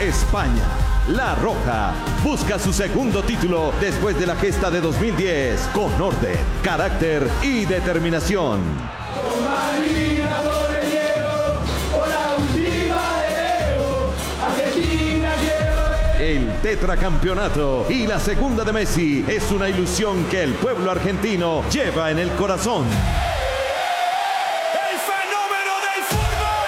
España. La Roja busca su segundo título después de la gesta de 2010 con orden, carácter y determinación. El tetracampeonato y la segunda de Messi es una ilusión que el pueblo argentino lleva en el corazón. ¡El fenómeno del fútbol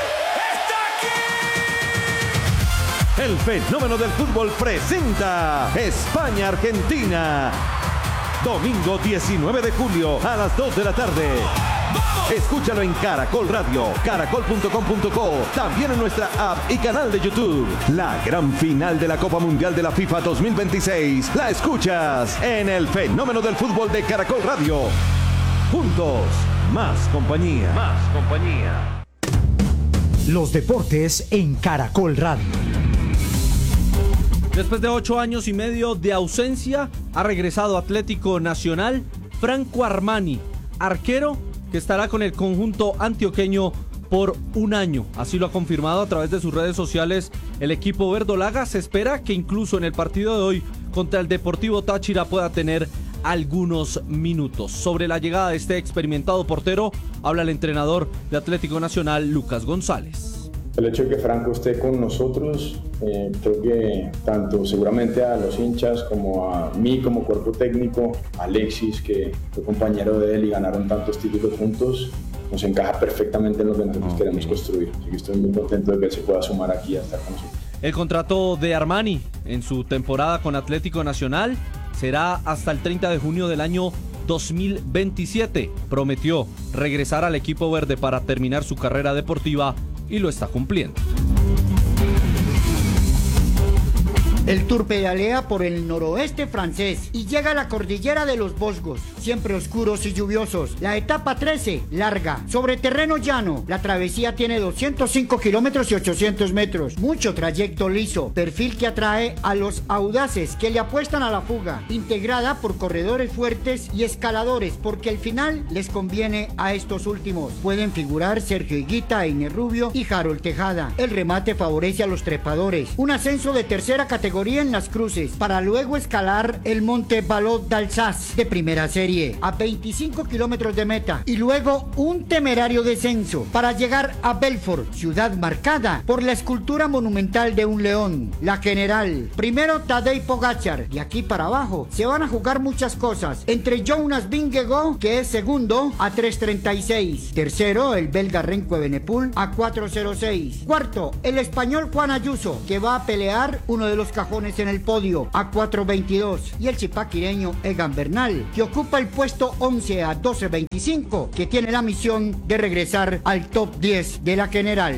está aquí! El fenómeno del fútbol presenta España-Argentina. Domingo 19 de julio a las 2 de la tarde. Escúchalo en Caracol Radio, caracol.com.co, también en nuestra app y canal de YouTube. La gran final de la Copa Mundial de la FIFA 2026 la escuchas en el fenómeno del fútbol de Caracol Radio. Juntos, más compañía. Más compañía. Los deportes en Caracol Radio. Después de 8 años y medio de ausencia, ha regresado Atlético Nacional Franco Armani, arquero que estará con el conjunto antioqueño por un año. Así lo ha confirmado a través de sus redes sociales el equipo verdolaga. Se espera que incluso en el partido de hoy contra el Deportivo Táchira pueda tener algunos minutos. Sobre la llegada de este experimentado portero, habla el entrenador de Atlético Nacional, Lucas González. El hecho de que Franco esté con nosotros, creo que tanto seguramente a los hinchas como a mí como cuerpo técnico, a Alexis, que fue compañero de él y ganaron tantos títulos juntos, nos encaja perfectamente en lo que nosotros queremos construir. Así que estoy muy contento de que él se pueda sumar aquí a estar con nosotros. El contrato de Armani en su temporada con Atlético Nacional será hasta el 30 de junio del año 2027. Prometió regresar al equipo verde para terminar su carrera deportiva y lo está cumpliendo. El Tour pedalea por el noroeste francés y llega a la cordillera de los Vosgos, siempre oscuros y lluviosos. La etapa 13, larga, sobre terreno llano. La travesía tiene 205 kilómetros y 800 metros. Mucho trayecto liso, perfil que atrae a los audaces que le apuestan a la fuga. Integrada por corredores fuertes y escaladores, porque al final les conviene a estos últimos. Pueden figurar Sergio Higuita, Einer Rubio y Harold Tejada. El remate favorece a los trepadores. Un ascenso de tercera categoría en las cruces, para luego escalar el monte Balot d'Alsace de primera serie a 25 kilómetros de meta y luego un temerario descenso para llegar a Belfort, ciudad marcada por la escultura monumental de un león, la General. Primero Tadej Pogačar, de aquí para abajo se van a jugar muchas cosas, entre Jonas Vingegaard, que es segundo, a 3:36, tercero el belga Remco Evenepoel a 4:06, cuarto el español Juan Ayuso, que va a pelear uno de los cajones en el podio a 4:22, y el chipaquireño Egan Bernal, que ocupa el puesto 11 a 12:25, que tiene la misión de regresar al top 10 de la general.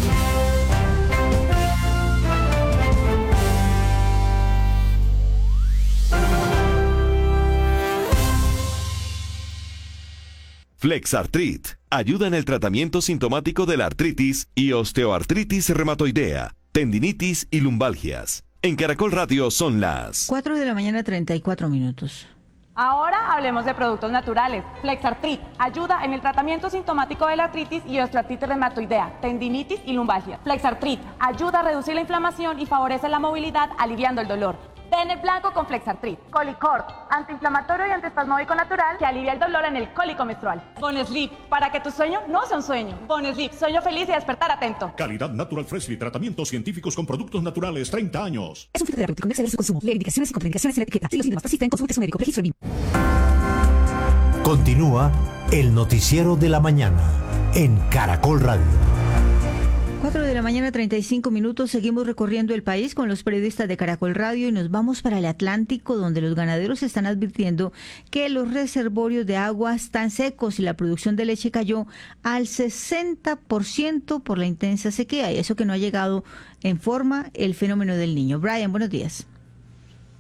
Flexartrit ayuda en el tratamiento sintomático de la artritis y osteoartritis reumatoidea, tendinitis y lumbalgias. En Caracol Radio son las 4 de la mañana, 34 minutos. Ahora hablemos de productos naturales. Flexartrit ayuda en el tratamiento sintomático de la artritis y osteoartritis reumatoidea, tendinitis y lumbalgia. Flexartrit ayuda a reducir la inflamación y favorece la movilidad, aliviando el dolor. Ten el blanco con Flexartrit. Colicort, antiinflamatorio y antiespasmódico natural que alivia el dolor en el cólico menstrual. Bonesleep, para que tu sueño no sea un sueño. Bonesleep, sueño feliz y despertar atento. Calidad Natural Freshly, tratamientos científicos con productos naturales, 30 años. Es un fitoterapéutico, no exceder su consumo. Lee indicaciones y contraindicaciones en la etiqueta. Si los síntomas persisten, consulte a su médico. Registro BIM. Continúa el noticiero de la mañana en Caracol Radio. 4 de la mañana, 35 minutos. Seguimos recorriendo el país con los periodistas de Caracol Radio y nos vamos para el Atlántico, donde los ganaderos están advirtiendo que los reservorios de agua están secos y la producción de leche cayó al 60% por la intensa sequía, y eso que no ha llegado en forma el fenómeno del Niño. Brian, buenos días.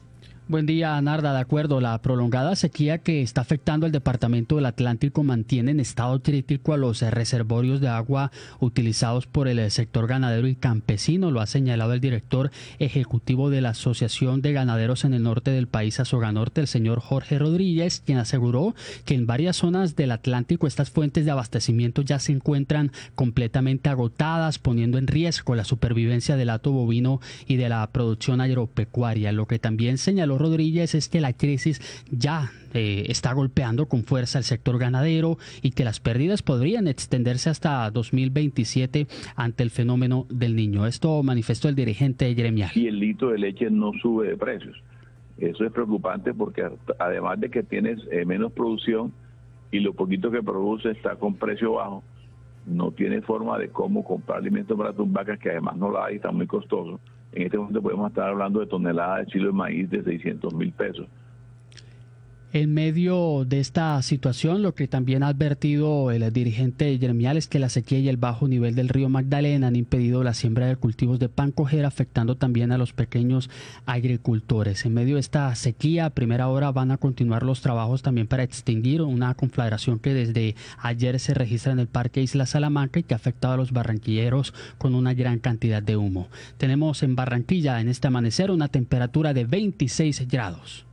Buen día, Narda. De acuerdo, la prolongada sequía que está afectando al departamento del Atlántico mantiene en estado crítico a los reservorios de agua utilizados por el sector ganadero y campesino. Lo ha señalado el director ejecutivo de la Asociación de Ganaderos en el norte del país, Asoganorte, el señor Jorge Rodríguez, quien aseguró que en varias zonas del Atlántico estas fuentes de abastecimiento ya se encuentran completamente agotadas, poniendo en riesgo la supervivencia del hato bovino y de la producción agropecuaria. Lo que también señaló Rodríguez es que la crisis ya está golpeando con fuerza el sector ganadero y que las pérdidas podrían extenderse hasta 2027 ante el fenómeno del Niño. Esto manifestó el dirigente gremial. Y el litro de leche no sube de precios. Eso es preocupante porque además de que tienes menos producción y lo poquito que produce está con precio bajo, no tienes forma de cómo comprar alimentos para tus vacas, que además no la hay, está muy costoso. En este momento podemos estar hablando de toneladas de kilo de maíz de 600.000 pesos. En medio de esta situación, lo que también ha advertido el dirigente gremial es que la sequía y el bajo nivel del río Magdalena han impedido la siembra de cultivos de pan cojera, afectando también a los pequeños agricultores. En medio de esta sequía, a primera hora van a continuar los trabajos también para extinguir una conflagración que desde ayer se registra en el Parque Isla Salamanca y que ha afectado a los barranquilleros con una gran cantidad de humo. Tenemos en Barranquilla en este amanecer una temperatura de 26 grados.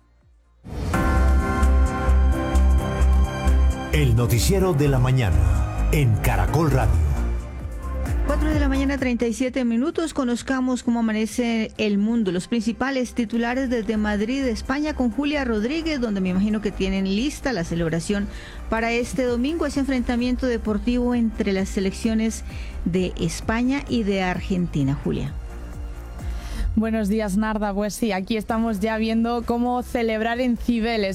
El noticiero de la mañana en Caracol Radio. 4 de la mañana, 37 minutos. Conozcamos cómo amanece el mundo. Los principales titulares desde Madrid, España, con Julia Rodríguez, donde me imagino que tienen lista la celebración para este domingo, ese enfrentamiento deportivo entre las selecciones de España y de Argentina. Julia. Buenos días, Narda. Pues sí, aquí estamos ya viendo cómo celebrar en Cibeles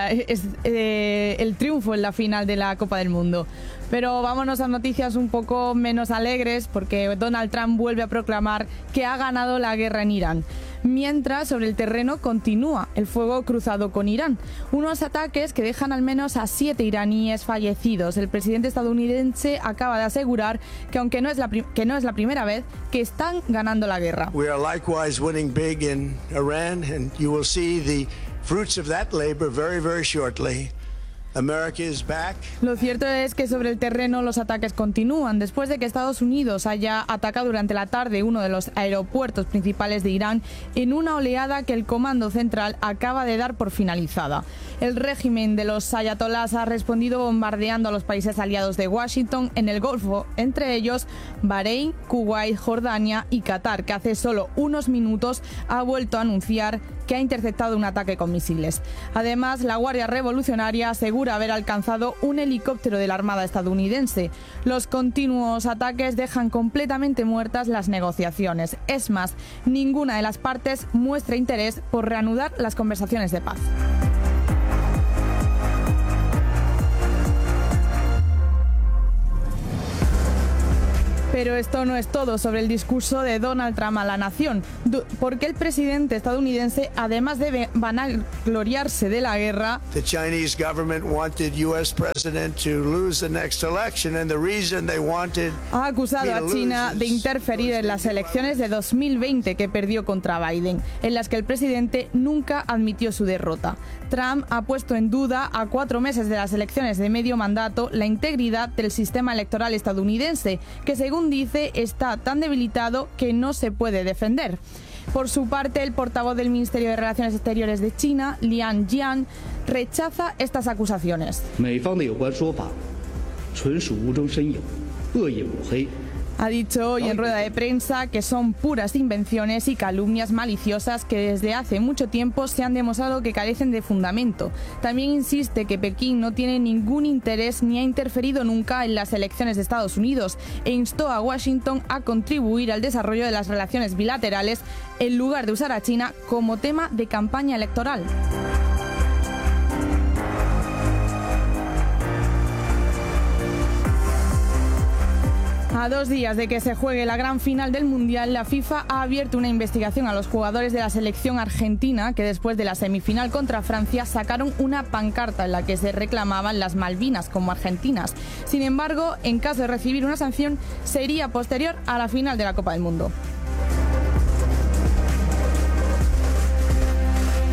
el triunfo en la final de la Copa del Mundo. Pero vámonos a noticias un poco menos alegres, porque Donald Trump vuelve a proclamar que ha ganado la guerra en Irán. Mientras, sobre el terreno continúa el fuego cruzado con Irán. Unos ataques que dejan al menos a 7 iraníes fallecidos. El presidente estadounidense acaba de asegurar que aunque no es la primera vez, que están ganando la guerra. We are likewise winning big in Iran, and you will see the fruits of that labor very, very shortly. America is back. Lo cierto es que sobre el terreno los ataques continúan. Después de que Estados Unidos haya atacado durante la tarde uno de los aeropuertos principales de Irán en una oleada que el Comando Central acaba de dar por finalizada. El régimen de los ayatolás ha respondido bombardeando a los países aliados de Washington en el Golfo, entre ellos Bahrein, Kuwait, Jordania y Qatar, que hace solo unos minutos ha vuelto a anunciar que ha interceptado un ataque con misiles. Además, la Guardia Revolucionaria asegura haber alcanzado un helicóptero de la Armada estadounidense. Los continuos ataques dejan completamente muertas las negociaciones. Es más, ninguna de las partes muestra interés por reanudar las conversaciones de paz. Pero esto no es todo sobre el discurso de Donald Trump a la nación, porque el presidente estadounidense, además de vanagloriarse de la guerra, The Chinese government wanted US president to lose the next election, and the reason they wanted ha acusado a China de interferir en las elecciones de 2020 que perdió contra Biden, en las que el presidente nunca admitió su derrota. Trump ha puesto en duda, a 4 meses de las elecciones de medio mandato, la integridad del sistema electoral estadounidense, que según dice está tan debilitado que no se puede defender. Por su parte, el portavoz del Ministerio de Relaciones Exteriores de China, Liang Jian, rechaza estas acusaciones. Ha dicho hoy en rueda de prensa que son puras invenciones y calumnias maliciosas que desde hace mucho tiempo se han demostrado que carecen de fundamento. También insiste que Pekín no tiene ningún interés ni ha interferido nunca en las elecciones de Estados Unidos e instó a Washington a contribuir al desarrollo de las relaciones bilaterales en lugar de usar a China como tema de campaña electoral. A 2 días de que se juegue la gran final del Mundial, la FIFA ha abierto una investigación a los jugadores de la selección argentina que después de la semifinal contra Francia sacaron una pancarta en la que se reclamaban las Malvinas como argentinas. Sin embargo, en caso de recibir una sanción, sería posterior a la final de la Copa del Mundo.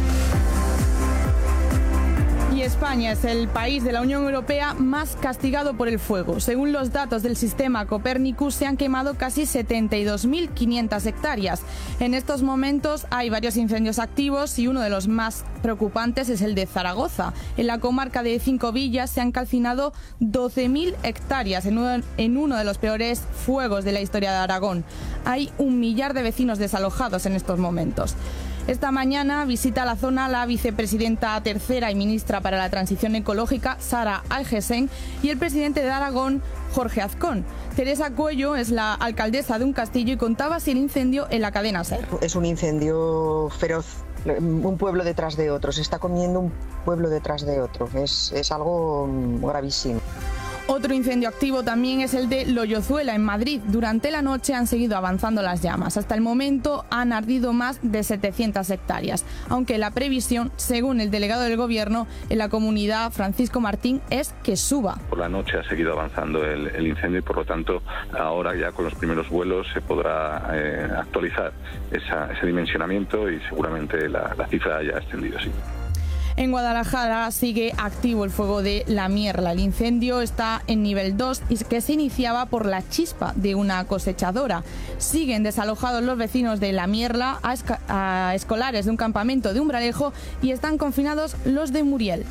España es el país de la Unión Europea más castigado por el fuego. Según los datos del sistema Copernicus, se han quemado casi 72.500 hectáreas. En estos momentos hay varios incendios activos y uno de los más preocupantes es el de Zaragoza. En la comarca de Cinco Villas se han calcinado 12.000 hectáreas en uno de los peores fuegos de la historia de Aragón. Hay 1 millar de vecinos desalojados en estos momentos. Esta mañana visita la zona la vicepresidenta tercera y ministra para la Transición Ecológica, Sara Aigesen, y el presidente de Aragón, Jorge Azcón. Teresa Cuello es la alcaldesa de un castillo y contaba así el incendio en la cadena SER. Es un incendio feroz, un pueblo detrás de otro, se está comiendo un pueblo detrás de otro, es algo gravísimo. Otro incendio activo también es el de Loyozuela, en Madrid. Durante la noche han seguido avanzando las llamas. Hasta el momento han ardido más de 700 hectáreas, aunque la previsión, según el delegado del Gobierno en la comunidad, Francisco Martín, es que suba. Por la noche ha seguido avanzando el incendio y, por lo tanto, ahora ya con los primeros vuelos se podrá actualizar ese dimensionamiento y seguramente la cifra haya ascendido, sí. En Guadalajara sigue activo el fuego de La Mierla. El incendio está en nivel 2 y que se iniciaba por la chispa de una cosechadora. Siguen desalojados los vecinos de La Mierla a escolares de un campamento de Umbralejo y están confinados los de Muriel.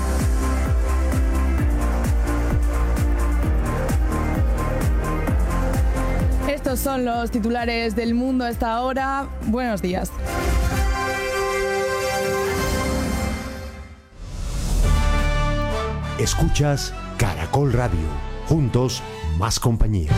Estos son los titulares del mundo a esta hora. Buenos días. Escuchas Caracol Radio. Juntos, más compañía.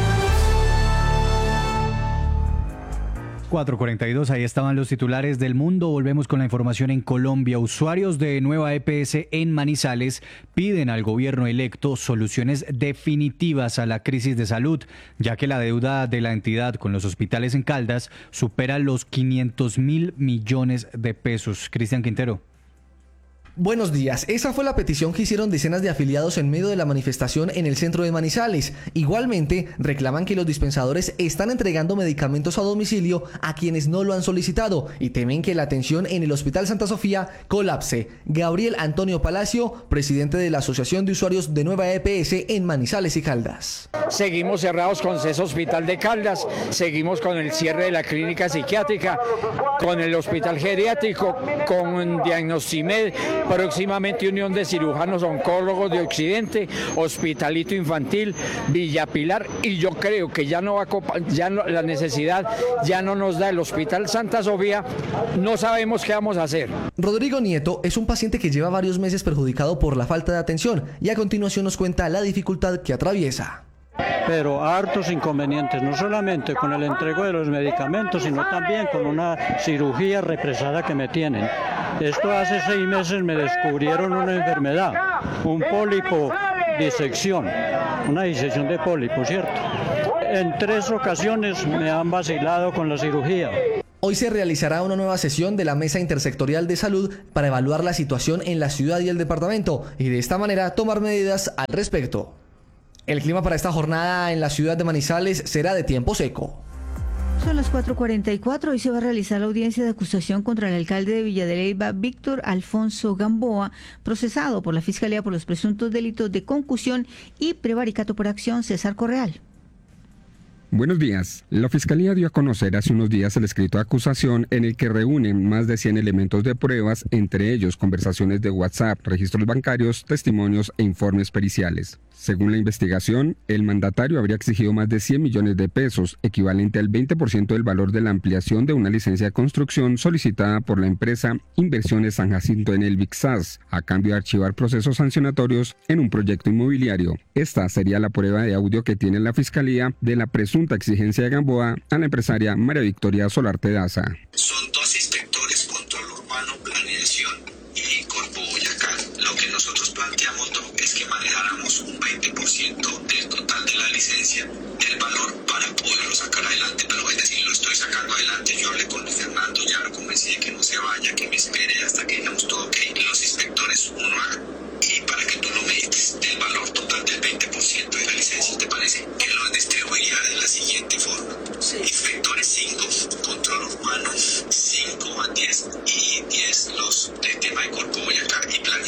4:42, ahí estaban los titulares del mundo. Volvemos con la información en Colombia. Usuarios de Nueva EPS en Manizales piden al gobierno electo soluciones definitivas a la crisis de salud, ya que la deuda de la entidad con los hospitales en Caldas supera los 500.000 millones de pesos. Cristian Quintero. Buenos días, esa fue la petición que hicieron decenas de afiliados en medio de la manifestación en el centro de Manizales. Igualmente, reclaman que los dispensadores están entregando medicamentos a domicilio a quienes no lo han solicitado y temen que la atención en el Hospital Santa Sofía colapse. Gabriel Antonio Palacio, presidente de la Asociación de Usuarios de Nueva EPS en Manizales y Caldas. Seguimos cerrados con CES Hospital de Caldas, seguimos con el cierre de la clínica psiquiátrica, con el hospital geriátrico, con Diagnostimed, próximamente Unión de Cirujanos Oncólogos de Occidente, Hospitalito Infantil, Villa Pilar, y yo creo que la necesidad ya no nos da el Hospital Santa Sofía, no sabemos qué vamos a hacer. Rodrigo Nieto es un paciente que lleva varios meses perjudicado por la falta de atención y a continuación nos cuenta la dificultad que atraviesa. Pero hartos inconvenientes, no solamente con el entrego de los medicamentos, sino también con una cirugía represada que me tienen. Esto hace 6 meses me descubrieron una enfermedad, un pólipo disección, una disección de pólipo, ¿cierto? En 3 ocasiones me han vacilado con la cirugía. Hoy se realizará una nueva sesión de la Mesa Intersectorial de Salud para evaluar la situación en la ciudad y el departamento y de esta manera tomar medidas al respecto. El clima para esta jornada en la ciudad de Manizales será de tiempo seco. Son las 4:44. Hoy se va a realizar la audiencia de acusación contra el alcalde de Villa de Leyva, Víctor Alfonso Gamboa, procesado por la Fiscalía por los presuntos delitos de concusión y prevaricato por acción. César Correal. Buenos días. La Fiscalía dio a conocer hace unos días el escrito de acusación en el que reúnen más de 100 elementos de pruebas, entre ellos conversaciones de WhatsApp, registros bancarios, testimonios e informes periciales. Según la investigación, el mandatario habría exigido más de 100 millones de pesos, equivalente al 20% del valor de la ampliación de una licencia de construcción solicitada por la empresa Inversiones San Jacinto en el VIXAS, a cambio de archivar procesos sancionatorios en un proyecto inmobiliario. Esta sería la prueba de audio que tiene la Fiscalía de la presunta exigencia de Gamboa a la empresaria María Victoria Solarte Daza. Son 2 inspectores, control urbano, planeación y Corpo Boyacá. Lo que nosotros planteamos es que manejáramos un 20% del total de la licencia, del valor, para poderlo sacar adelante, pero es decir, lo estoy sacando adelante. Yo hablé con Fernando, ya lo convencí de que no se vaya, que me espere hasta que digamos todo ok. Los inspectores 1 y para que tú lo medites del valor total del 20% de la licencia, ¿te parece? Que lo distribuiría de la siguiente forma. Sí. Inspectores 5, control urbano 5 a 10 y 10 los de tema de Corpo Boyacá y planeación.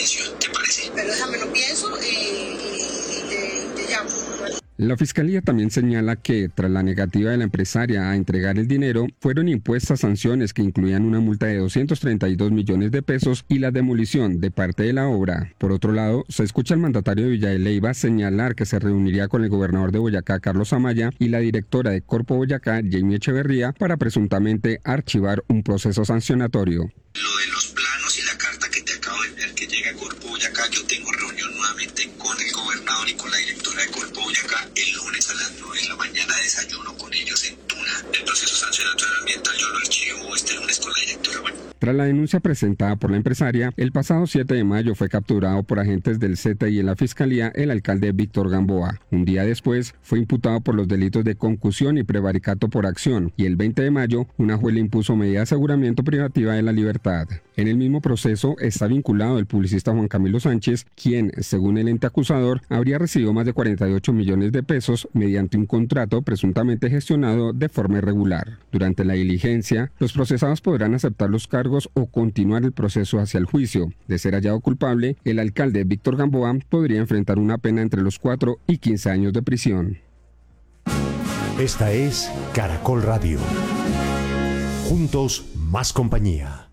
planeación, ¿te parece? Pero déjame lo pienso y te llamo. La Fiscalía también señala que, tras la negativa de la empresaria a entregar el dinero, fueron impuestas sanciones que incluían una multa de 232 millones de pesos y la demolición de parte de la obra. Por otro lado, se escucha al mandatario de Villa de Leyva señalar que se reuniría con el gobernador de Boyacá, Carlos Amaya, y la directora de Corpo Boyacá, Jamie Echeverría, para presuntamente archivar un proceso sancionatorio. Lo de los planos y la carta que te acabo de enviar que llega a Corpo Boyacá, yo tengo reunión nuevamente con el gobernador y con la directora de Corpo Boyacá el lunes a las 9 de la mañana, desayuno con ellos en Tuna. El proceso sancionatorio ambiental yo lo archivo este lunes con la directora. Tras la denuncia presentada por la empresaria, el pasado 7 de mayo fue capturado por agentes del CETA y en la Fiscalía el alcalde Víctor Gamboa. Un día después, fue imputado por los delitos de concusión y prevaricato por acción, y el 20 de mayo, una juez le impuso medida de aseguramiento privativa de la libertad. En el mismo proceso está vinculado el publicista Juan Camilo Sánchez, quien, según el ente acusador, habría recibido más de 48 millones de pesos mediante un contrato presuntamente gestionado de forma irregular. Durante la diligencia, los procesados podrán aceptar los cargos o continuar el proceso hacia el juicio. De ser hallado culpable, el alcalde Víctor Gamboa podría enfrentar una pena entre los 4 y 15 años de prisión. Esta es Caracol Radio. Juntos, más compañía.